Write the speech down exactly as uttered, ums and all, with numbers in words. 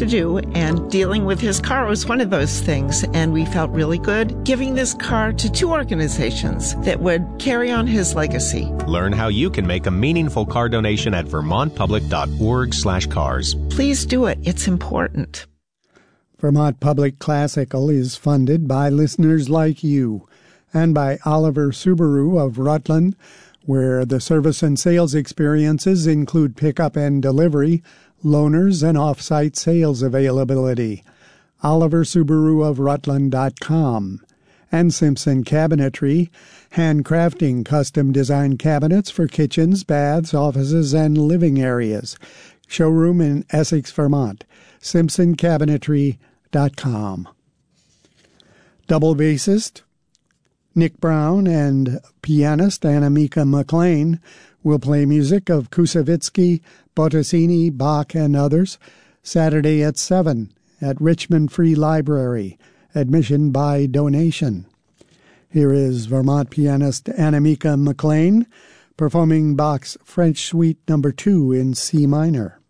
to do, and dealing with his car was one of those things. And we felt really good giving this car to two organizations that would carry on his legacy. Learn how you can make a meaningful car donation at vermontpublic.org slash cars. Please do it. It's important. Vermont Public Classical is funded by listeners like you and by Oliver Subaru of Rutland, where the service and sales experiences include pickup and delivery, loaners, and off-site sales availability. Oliver Subaru of Rutland dot com. And Simpson Cabinetry, handcrafting custom-designed cabinets for kitchens, baths, offices, and living areas. Showroom in Essex, Vermont. Simpson Cabinetry dot com. Double bassist Nick Brown and pianist Annemieka McLean will play music of Kusevitsky, Bottesini, Bach, and others Saturday at seven at Richmond Free Library. Admission by donation. Here is Vermont pianist Annemieka McLean performing Bach's French Suite Number two in C minor.